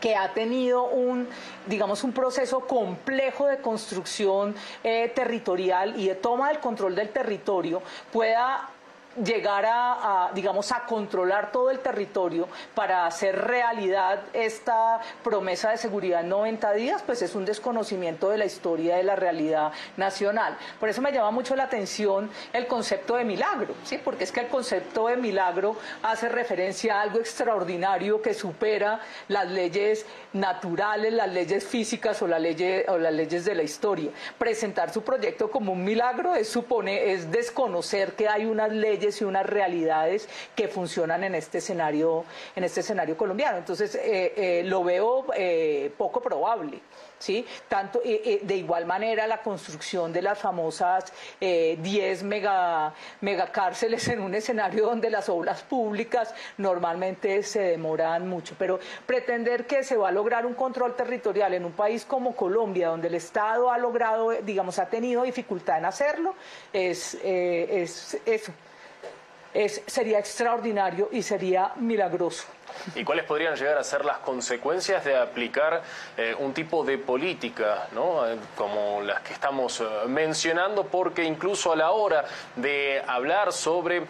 que ha tenido digamos, un proceso complejo de construcción territorial y de toma del control del territorio, pueda llegar digamos, a controlar todo el territorio para hacer realidad esta promesa de seguridad en 90 días, pues es un desconocimiento de la historia de la realidad nacional. Por eso me llama mucho la atención el concepto de milagro, ¿sí? Porque es que el concepto de milagro hace referencia a algo extraordinario que supera las leyes naturales, las leyes físicas o las leyes de la historia. Presentar su proyecto como un milagro es desconocer que hay unas leyes y unas realidades que funcionan en este escenario colombiano. Entonces, lo veo poco probable, ¿sí? Tanto, de igual manera, la construcción de las famosas 10 megacárceles en un escenario donde las obras públicas normalmente se demoran mucho. Pero pretender que se va a lograr un control territorial en un país como Colombia, donde el Estado ha logrado, digamos, ha tenido dificultad en hacerlo, sería extraordinario y sería milagroso. ¿Y cuáles podrían llegar a ser las consecuencias de aplicar un tipo de política, ¿no? Como las que estamos mencionando? Porque incluso a la hora de hablar sobre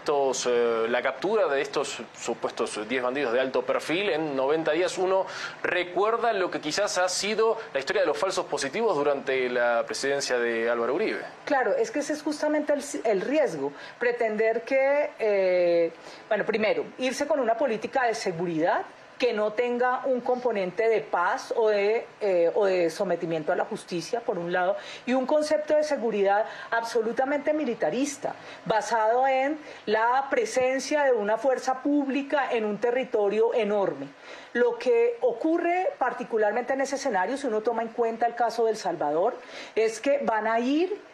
la captura de estos supuestos 10 bandidos de alto perfil en 90 días, uno recuerda lo que quizás ha sido la historia de los falsos positivos durante la presidencia de Álvaro Uribe. Claro, es que ese es justamente el riesgo, pretender que, bueno, primero, irse con una política de seguridad que no tenga un componente de paz o de sometimiento a la justicia, por un lado, y un concepto de seguridad absolutamente militarista, basado en la presencia de una fuerza pública en un territorio enorme. Lo que ocurre particularmente en ese escenario, si uno toma en cuenta el caso de El Salvador, es que van a ir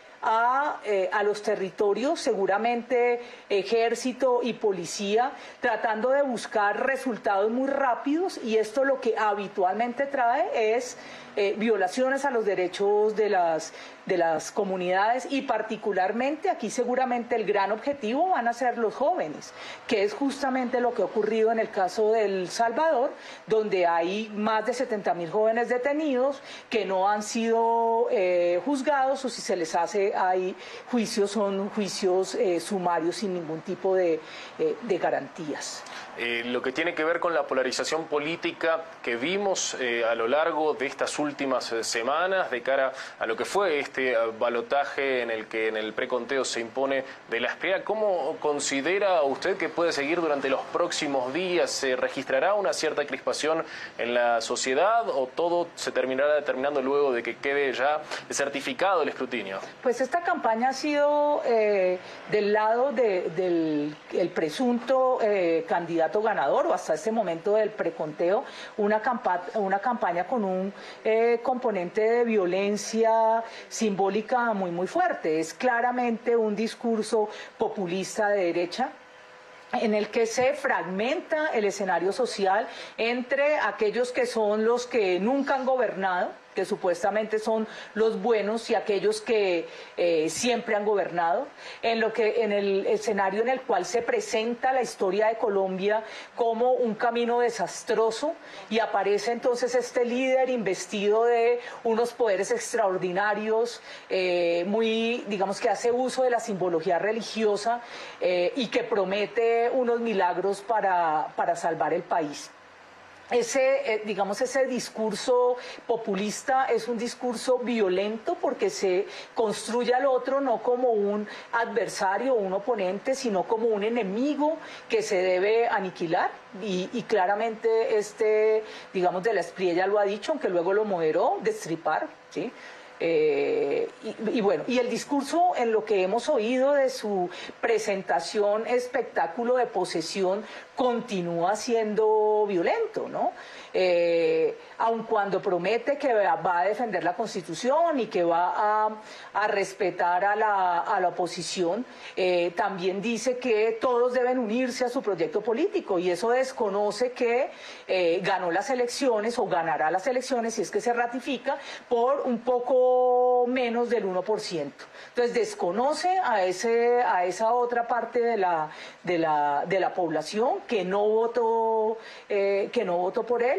a los territorios, seguramente ejército y policía, tratando de buscar resultados muy rápidos, y esto lo que habitualmente trae es violaciones a los derechos de las comunidades, y particularmente aquí seguramente el gran objetivo van a ser los jóvenes, que es justamente lo que ha ocurrido en el caso de El Salvador, donde hay más de 70.000 jóvenes detenidos que no han sido juzgados, o si se les hace hay juicios, son juicios sumarios sin ningún tipo de garantías. Lo que tiene que ver con la polarización política que vimos a lo largo de estas últimas semanas de cara a lo que fue este balotaje en el que en el preconteo se impone de la Espriella, ¿cómo considera usted que puede seguir durante los próximos días? ¿Se registrará una cierta crispación en la sociedad o todo se terminará determinando luego de que quede ya certificado el escrutinio? Pues esta campaña ha sido del lado del presunto candidato ganador, o hasta este momento del preconteo, una campaña con un componente de violencia simbólica muy fuerte. Es claramente un discurso populista de derecha, en el que se fragmenta el escenario social entre aquellos que son los que nunca han gobernado, que supuestamente son los buenos, y aquellos que siempre han gobernado, en el escenario en el cual se presenta la historia de Colombia como un camino desastroso, y aparece entonces este líder investido de unos poderes extraordinarios, digamos, que hace uso de la simbología religiosa y que promete unos milagros para salvar el país. Digamos, ese discurso populista es un discurso violento porque se construye al otro no como un adversario o un oponente, sino como un enemigo que se debe aniquilar, y claramente digamos, de la Espriella lo ha dicho, aunque luego lo moderó, destripar, ¿sí? Bueno, y el discurso, en lo que hemos oído de su presentación espectáculo de posesión, continúa siendo violento, ¿no? Aun cuando promete que va a defender la Constitución y que va a respetar a la oposición, también dice que todos deben unirse a su proyecto político, y eso desconoce que ganó las elecciones o ganará las elecciones, si es que se ratifica, por un poco menos del 1%. Entonces desconoce a esa otra parte de la población que no votó por él.